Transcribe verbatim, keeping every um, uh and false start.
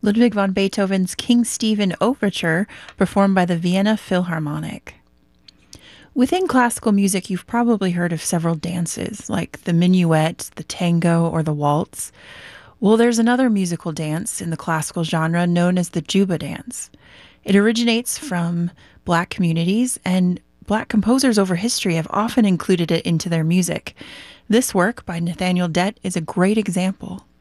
Ludwig van Beethoven's King Stephen Overture, performed by the Vienna Philharmonic. Within classical music, you've probably heard of several dances, like the minuet, the tango, or the waltz. Well, there's another musical dance in the classical genre known as the Juba dance. It originates from Black communities, and Black composers over history have often included it into their music. This work by Nathaniel Dett is a great example.